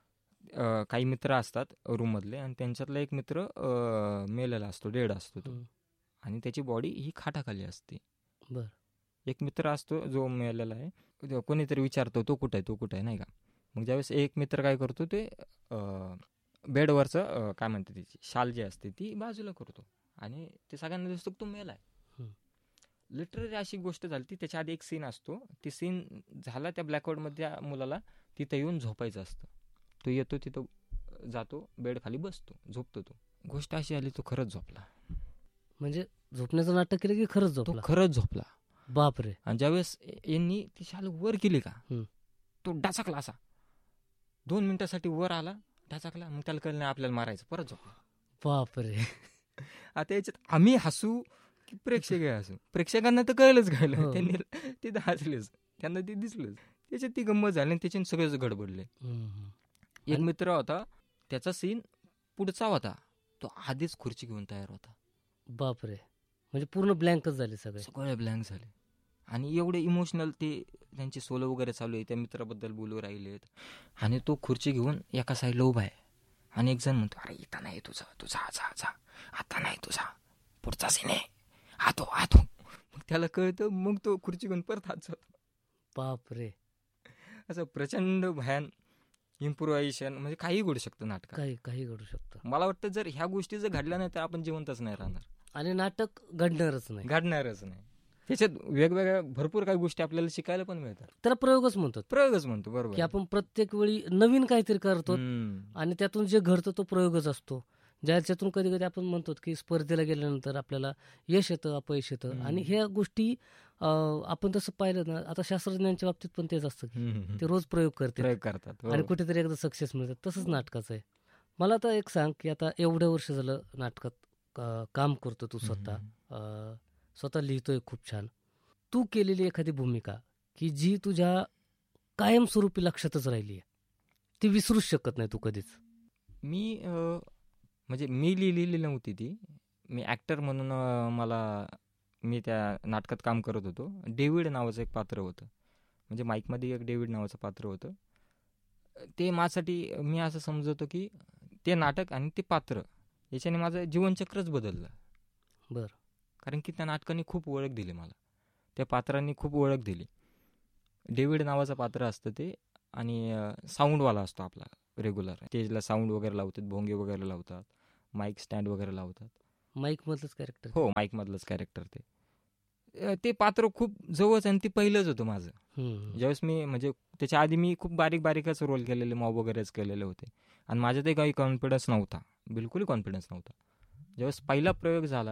अ, काही मित्र असतात रूममधले आणि त्यांच्यातला एक मित्र अ, मेलेला असतो, डेड असतो तो. हम्म. आणि त्याची बॉडी ही खाटाखाली असते. बर. एक मित्र असतो जो मेलेला आहे, तो कोणीतरी विचारतो तो कुठं आहे, तो कुठं आहे, नाही का. मग ज्यावेळेस एक मित्र काय करतो, ते अ, बेडवरचं अ, काय म्हणते त्याची शाल जी असते ती बाजूला करतो आणि ते सगळ्यांना दिसतो की तो मेला आहे. हम्म. लिटरली अशी गोष्ट झाली ती. त्याच्या आधी एक सीन असतो, ती सीन झाला त्या ब्लॅकआउटमध्ये त्या मुलाला तिथं येऊन झोपायचं असतं. तो येतो तिथं, जातो बेड खाली बसतो, झोपतो. तो गोष्ट अशी आली, तो खरंच झोपला. म्हणजे झोपण्याचं नाटक केलं की खरंच तो झोपला? खरंच झोपला. बापरे. आणि ज्यावेळेस यांनी ती शाल वर केली का, हम्म. तो डाचकला असा. दोन मिनिटासाठी वर आला, डाचकला. मग त्याला कळलं नाही आपल्याला मारायचं, परत झोपला. बापरे. आता याच्यात आम्ही हसू की प्रेक्षक हसू? प्रेक्षकांना तर कळलंच कळलं, हो. त्यांनी तिथं हसलेच, त्यांना ते दिसलंच. त्याच्यात ती गंमत झाली आणि त्याच्यात सगळेच गडबडले. हम्म. एक आणि- मित्र होता, त्याचा सीन पुढचा होता, तो आधीच खुर्ची घेऊन तयार होता. बापरे. म्हणजे पूर्ण ब्लँकच झाले सगळे. सगळे ब्लँक झाले. आणि एवढे इमोशनल ते त्यांची सोलो वगैरे चालू आहे, त्या मित्राबद्दल बोलू राहिलेत. आणि तो खुर्ची घेऊन एका साईडला उभा आहे आणि एक जण म्हणतो, अरे इथं नाही तुझा, तुझा जा जा, आता नाही तुझा, पुढचा सीन आहे, हातो हातो. मग त्याला कळतं, मग तो खुर्ची घेऊन परत हात जातो. बापरे. असं प्रचंड भयान इम्प्रोव्हायझेशन, म्हणजे काही घडू शकतं नाटक. काही काही घडू शकतं. मला वाटतं जर ह्या गोष्टी जर घडल्या नाही तर आपण जिवंतच नाही राहणार, आणि नाटक घडणारच नाही. घडणारच नाही. त्याच्यात वेगवेगळ्या भरपूर काही गोष्टी आपल्याला शिकायला पण मिळतात. त्याला प्रयोगच म्हणतात प्रयोगच म्हणतो, की बरोबर. आपण प्रत्येक वेळी नवीन काहीतरी करतो हम्म. आणि त्यातून जे घडतं तो प्रयोगच असतो. ज्याच्यातून कधी कधी आपण म्हणतो की स्पर्धेला गेल्यानंतर आपल्याला यश येतं, अपयश येतं. हम्म. आणि ह्या गोष्टी अं, आपण तसं पाहिलं ना, आता शास्त्रज्ञांच्या बाबतीत पण तेच असतं की हम्म. ते रोज प्रयोग करतात प्रयोग करतात. हो. आणि कुठेतरी एकदा सक्सेस मिळतात. तसंच नाटकाचं आहे. मला आता एक सांग की आता एवढ्या वर्ष झालं नाटकात अं, काम करतो तू स्वतः, अं, स्वतः लिहितोय खूप छान. तू केलेली एखादी भूमिका की जी तुझ्या कायमस्वरूपी लक्षातच राहिली आहे, ती विसरूच शकत नाही तू कधीच? मी अ, म्हणजे मी लिहिलेली नव्हती ती. मी ॲक्टर म्हणून अ, मला मी त्या नाटकात काम करत होतो. डेव्हिड नावाचं एक पात्र होतं, म्हणजे माईकमध्ये एक डेव्हिड नावाचं पात्र होतं. ते माझ्यासाठी मी असं समजतो की ते नाटक आणि ते पात्र याच्याने माझं जीवनचक्रच बदललं. बरं. कारण की त्या नाटकाने खूप ओळख दिली मला, त्या पात्रांनी खूप ओळख दिली. डेव्हिड नावाचं पात्र असतं ते, आणि साऊंडवाला असतो आपला रेग्युलर. स्टेजला साऊंड वगैरे लावतात, भोंगे वगैरे लावतात, माईक स्टँड वगैरे लावतात. Mic मधलंच character? हो, माईकमधलंच कॅरेक्टर ते. अ, ते पात्र खूप जवळच आणि ते पहिलंच होतं माझं. ज्यावेळेस मी, म्हणजे त्याच्या आधी मी खूप बारीक बारीकच रोल केलेले, मॉब वगैरेच केलेले होते आणि माझ्यातही काही कॉन्फिडन्स नव्हता, बिलकुल कॉन्फिडन्स नव्हता. ज्यावेळेस पहिला प्रयोग झाला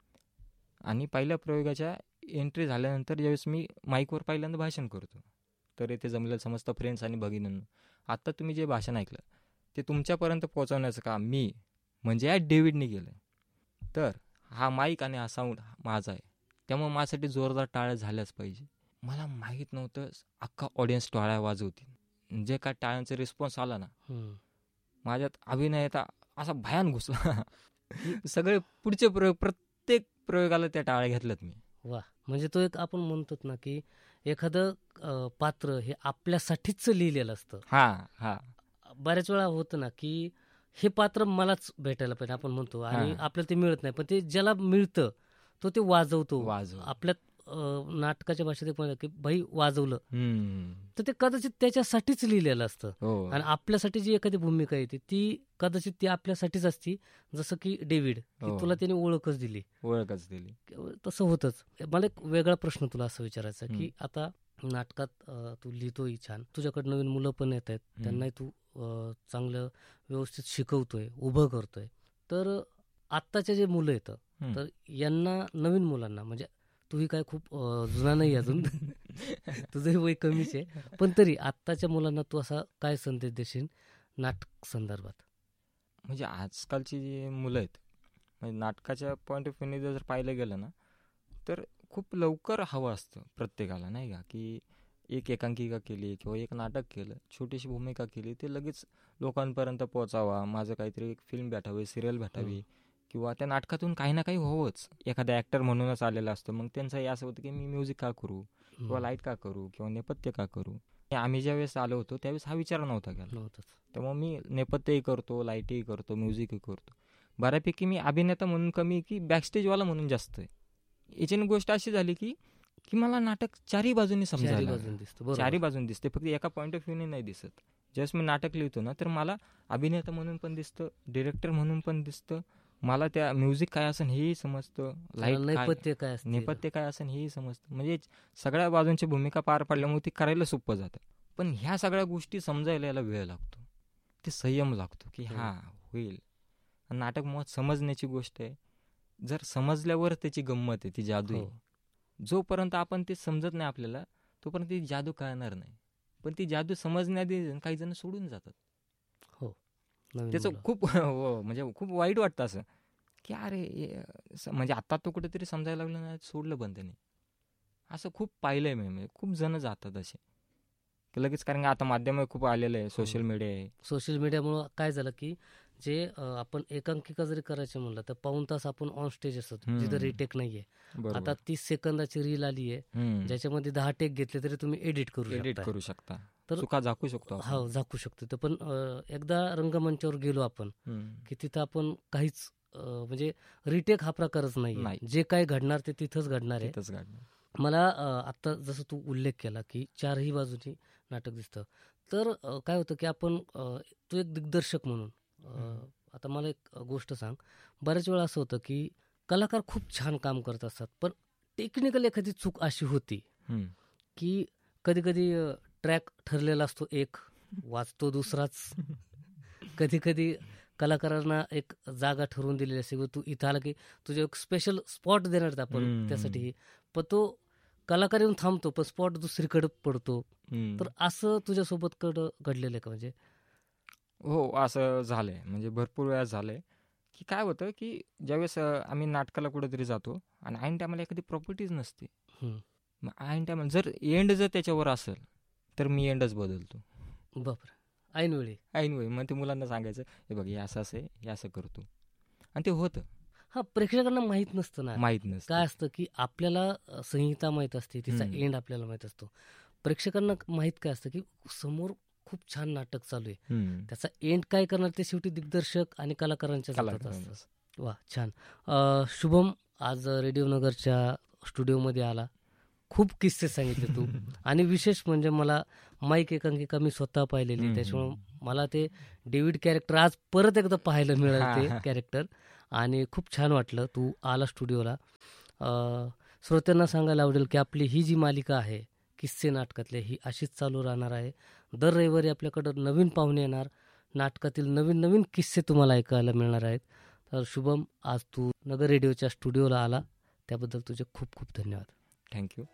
आणि पहिल्या प्रयोगाच्या एंट्री झाल्यानंतर ज्यावेळेस मी माईकवर पहिल्यांदा भाषण करतो, तर इथे जमलेलं समस्त फ्रेंड्स आणि भगिनींनो, आत्ता तुम्ही जे भाषण ऐकलं ते तुमच्यापर्यंत पोहोचवण्याचं काम मी, म्हणजे या डेव्हिडने केलं. तर हा माईक आणि हा साऊंड माझा आहे, त्यामुळे माझ्यासाठी जोरदार टाळ्या झाल्याच पाहिजे. मला माहीत नव्हतं अख्खा ऑडियन्स टाळ्या वाजवतील. जे काय टाळ्यांचा रिस्पॉन्स आला ना, माझ्यात अभिनयाचा असा भयान घुसला. सगळे पुढचे प्रयोग, प्रत्येक प्रयोगाला त्या टाळ्या घेतल्यात मी. वा, म्हणजे तो एक आपण म्हणतो ना की एखादं अ, पात्र हे आपल्यासाठीच लिहिलेलं असतं. हा हा बऱ्याच वेळा होतं ना की हे पात्र मलाच भेटायला पाहिजे आपण म्हणतो आणि हा. आपल्याला ते मिळत नाही, पण ते ज्याला मिळतं तो ते वाजवतो. वाजव आपल्या अ, नाटकाच्या भाषेत एक म्हणतात की भाई वाजवलं, हम्म तर ते कदाचित त्याच्यासाठीच लिहिलेलं असतं. हो आणि आपल्यासाठी जी एखादी भूमिका येते ती कदाचित ती आपल्यासाठीच असती. जसं की डेव्हिड, की हो. तुला त्याने ओळखच दिली, ओळखच दिली. तसं होतंच. मला एक वेगळा प्रश्न तुला असं विचारायचा आहे की हम्म. आता नाटकात अ, तू लिहितोय छान, तुझ्याकडे नवीन मुलं पण येत आहेत, हम्म. त्यांनाही तू अ, चांगलं व्यवस्थित शिकवतोय, उभं करतोय. तर आत्ताचे जे मुलं येतं हम्म. तर यांना, नवीन मुलांना, म्हणजे तूही काय खूप अ, जुना नाही अजून तुझंही वय कमीच आहे, पण तरी आत्ताच्या मुलांना तू असा काय संदेश देशील नाटक संदर्भात? म्हणजे आजकालची जी मुलं आहेत, म्हणजे नाटकाच्या पॉईंट ऑफ व्ह्यूने जर पाहिलं गेलं ना, तर खूप लवकर हवं असतं प्रत्येकाला, नाही का, की एक एकांकिका केली किंवा एक नाटक केलं, छोटीशी भूमिका केली, ते लगेच लोकांपर्यंत पोहोचावा, माझं काहीतरी एक फिल्म भेटावी, सिरियल भेटावी, किंवा त्या नाटकातून काही ना काही व्हावंच. एखादा ॲक्टर म्हणूनच आलेला असतं, मग त्यांचं हे असं होतं की मी म्युझिक का करू, किंवा लाईट का करू, किंवा नेपथ्य का करू. आम्ही ज्यावेळेस आलो होतो त्यावेळेस हा विचार नव्हता केला, नव्हतंच. त्यामुळे मी नेपथ्यही करतो, लाईटही करतो, म्युझिकही करतो. बऱ्यापैकी मी अभिनेता म्हणून कमी की बॅकस्टेजवाला म्हणून जास्त आहे. याच्याने गोष्ट अशी झाली की की मला नाटक चारही बाजूनी चारी समजायला बाजून दिसतं, बरोबर. चारही बाजून दिसते, फक्त एका पॉईंट ऑफ व्ह्यूने नाही दिसत. ज्यावेळेस मी नाटक लिहितो ना, तर मला अभिनेता म्हणून पण दिसतं, डिरेक्टर म्हणून पण दिसतं, मला त्या म्युझिक काय असेल हेही समजतं, लाईट काय, नेपथ्य काय असते, नेपथ्य काय असेल हेही समजतं. म्हणजे सगळ्या बाजूंची भूमिका पार पाडल्यामुळे ती करायला सोपं जातं. पण ह्या सगळ्या गोष्टी समजायला याला वेळ लागतो, ते संयम लागतो की हा होईल. नाटक मुळात समजण्याची गोष्ट आहे. जर समजल्यावर त्याची गंमत आहे, ती जादू आहे. जोपर्यंत आपण ते समजत नाही आपल्याला, तोपर्यंत ती जादू कळणार नाही. पण ती जादू समजण्याआधी काही जण सोडून जातात. हो, त्याचं खूप हो, म्हणजे खूप वाईट वाटतं असं की अरे, म्हणजे आता तो कुठेतरी समजायला लागलं ना, सोडलं पण त्याने. असं खूप पाहिलंय मी, म्हणजे खूप जण जातात असे लगेच, कारण की आता माध्यम खूप आलेलं आहे, सोशल मीडिया आहे. सोशल मीडियामुळं काय झालं की जे आपण एकांकिका जरी करायचं म्हणलं तर पाऊण तास आपण ऑन स्टेज असतो, जिथं रिटेक नाहीये. आता तीस सेकंदाची रील आली आहे, ज्याच्यामध्ये दहा टेक घेतले तरी तुम्ही एडिट करू एडिट करू शकता, तर चुका झाकू शकतो. हो, झाकू शकतो. तर पण एकदा रंगमंचावर गेलो आपण की तिथं आपण काहीच म्हणजे रिटेक हा प्रकारच नाही, जे काय घडणार ते तिथंच घडणार आहे. मला आता जसं तू उल्लेख केला की चारही बाजूनी नाटक दिसतं, तर काय होतं की आपण, तू एक दिग्दर्शक म्हणून आता मला एक गोष्ट सांग, बऱ्याच वेळा असं होतं की कलाकार खूप छान काम करत असतात, पण टेक्निकल एखादी चूक अशी होती की कधी कधी ट्रॅक ठरलेला असतो एक, वाचतो दुसराच. कधी कधी कलाकारांना एक जागा ठरवून दिलेली असते, तू इथं आला की तुझे एक स्पेशल स्पॉट देणार आपण त्यासाठी, पण तो कलाकार येऊन थांबतो पण स्पॉट दुसरीकडे पडतो. तर असं तुझ्यासोबत कडं घडलेलं आहे का? म्हणजे हो, असं झालंय, म्हणजे भरपूर वेळा झालंय की काय होतं की ज्यावेळेस आम्ही नाटकाला कुठेतरी जातो आणि ऐन टायमाला एखादी प्रॉपर्टीज नसते, मग ऐन टायमाला जर एंड जर त्याच्यावर असेल तर मी एंडच बदलतो. बापरे, ऐनवेळी ऐनवेळी मग ते मुलांना सांगायचं, हे बघ हे असं असं आहे, हे असं करतो, आणि ते होतं. हा, प्रेक्षकांना माहीत नसतं ना, माहीत नसतं. काय असतं की आपल्याला संहिता माहीत असते, तिचा एंड आपल्याला माहीत असतो. प्रेक्षकांना माहीत काय असतं की समोर खूप छान नाटक चालू आहे, त्याचा एंड काय करणार ते शेवटी दिग्दर्शक आणि कलाकारांच्या हातात असतं. वा, छान. शुभम आज रेडिओ नगरच्या स्टुडिओमध्ये आला, खूप किस्से सांगितले तू, आणि विशेष म्हणजे मला माईक एकांकिका मी स्वतः पाहिलेली, त्याच्यामुळे मला ते डेव्हिड कॅरेक्टर आज परत एकदा पाहायला मिळालं ते कॅरेक्टर, आणि खूप छान वाटलं तू आला स्टुडिओला. श्रोत्यांना सांगायला आवडेल की आपली ही जी मालिका आहे किस्से नाटकातले, ही अशीच चालू राहणार आहे. दर रविवारी आपल्याकडं नवीन पाहुणे येणार, नाटकातील नवीन नवीन किस्से तुम्हाला ऐकायला मिळणार आहेत. तर शुभम, आज तू नगर रेडिओच्या स्टुडिओला आला त्याबद्दल तुझे खूप खूप धन्यवाद. थँक्यू.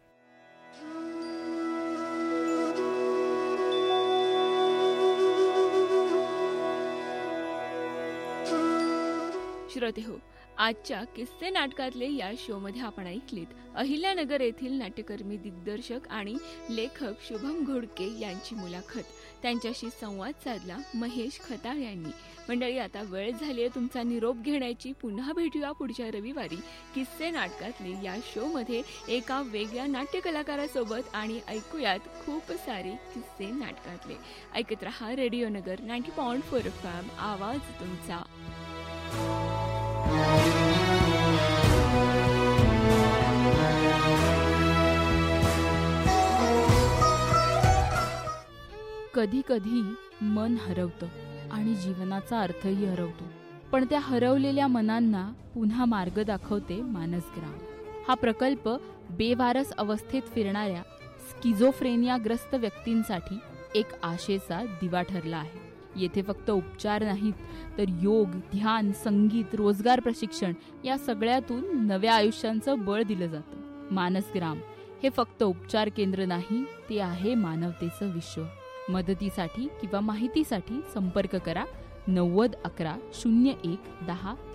श्रोते हो, आजच्या किस्से नाटकातले या शोमध्ये आपण ऐकलीत अहिल्यानगर येथील नाट्यकर्मी, दिग्दर्शक आणि लेखक शुभम घोडके यांची मुलाखत. त्यांच्याशी संवाद साधला महेश खताळ यांनी. मंडळी, आता वेळ झाली आहे तुमचा निरोप घेण्याची. पुन्हा भेटूया पुढच्या रविवारी किस्से नाटकातले या शोमध्ये एका वेगळ्या नाट्य कलाकारासोबत आणि ऐकूयात खूप सारे किस्से नाटकातले. ऐकत रहा रेडिओ नगर ninety point four F M, आवाज तुमचा. कधी कधी मन हरवतं आणि जीवनाचा अर्थही हरवतो, पण त्या हरवलेल्या मनांना पुन्हा मार्ग दाखवते मानसग्राम. हा प्रकल्प बेवारस अवस्थेत फिरणाऱ्या स्किझोफ्रेनियाग्रस्त व्यक्तींसाठी एक आशेचा दिवा ठरला आहे. येथे फक्त उपचार नाहीत, तर योग, ध्यान, संगीत, रोजगार प्रशिक्षण या सगळ्यातून नव्या आयुष्यांचं बळ दिलं जातं. मानसग्राम हे फक्त उपचार केंद्र नाही, ते आहे मानवतेचं विश्व. मदतीसाठी किंवा माहितीसाठी संपर्क करा नव्वद अकरा शून्य एक दहा